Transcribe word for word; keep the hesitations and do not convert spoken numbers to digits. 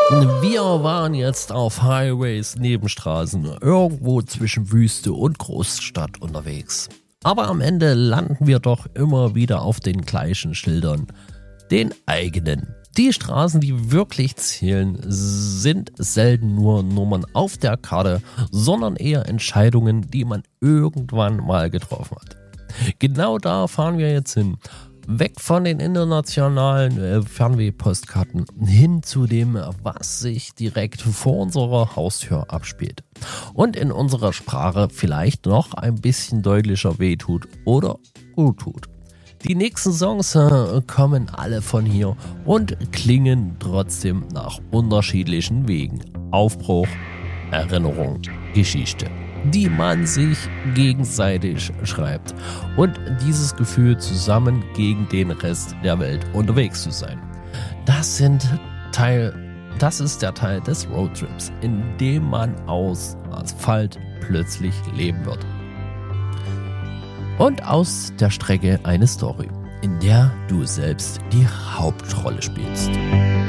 Wir waren jetzt auf Highways, Nebenstraßen, irgendwo zwischen Wüste und Großstadt unterwegs. Aber am Ende landen wir doch immer wieder auf den gleichen Schildern, den eigenen. Die Straßen, die wirklich zählen, sind selten nur Nummern auf der Karte, sondern eher Entscheidungen, die man irgendwann mal getroffen hat. Genau da fahren wir jetzt hin. Weg von den internationalen äh, Fernweh-Postkarten hin zu dem, was sich direkt vor unserer Haustür abspielt. Und in unserer Sprache vielleicht noch ein bisschen deutlicher wehtut oder gut tut. Die nächsten Songs äh, kommen alle von hier und klingen trotzdem nach unterschiedlichen Wegen. Aufbruch, Erinnerung, Geschichte, die man sich gegenseitig schreibt. Und dieses Gefühl, zusammen gegen den Rest der Welt unterwegs zu sein. Das sind Teil, das ist der Teil des Roadtrips, in dem man aus Asphalt plötzlich leben wird. Und aus der Strecke eine Story, in der du selbst die Hauptrolle spielst.